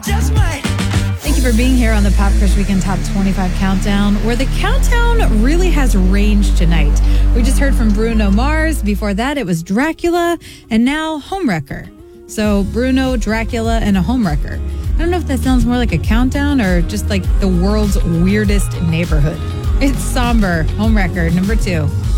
just might. Thank you for being here on the Pop Crush Weekend Top 25 Countdown, where the countdown really has range tonight. We just heard from Bruno Mars. Before that, it was Dracula, and now Homewrecker. So Bruno, Dracula, and a homewrecker. I don't know if that sounds more like a countdown or just like the world's weirdest neighborhood. It's Somber, Homewrecker, number 2.